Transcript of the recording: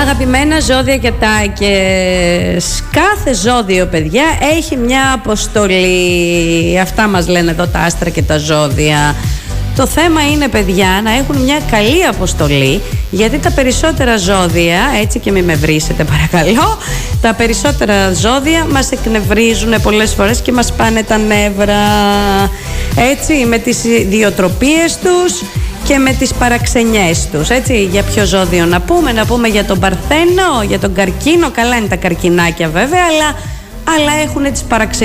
Αγαπημένα ζώδια και τάκες, κάθε ζώδιο, παιδιά, έχει μια αποστολή. Αυτά μας λένε εδώ τα άστρα και τα ζώδια. Το θέμα είναι, παιδιά, να έχουν μια καλή αποστολή, γιατί τα περισσότερα ζώδια, έτσι, και μην με βρίσετε παρακαλώ, τα περισσότερα ζώδια μας εκνευρίζουν πολλές φορές και μας πάνε τα νεύρα, έτσι, με τις ιδιοτροπίες τους και με τις παραξενιές τους, έτσι. Για ποιο ζώδιο να πούμε για τον Παρθένο, για τον Καρκίνο. Καλά είναι τα καρκινάκια βέβαια, αλλά έχουν τις παραξενιές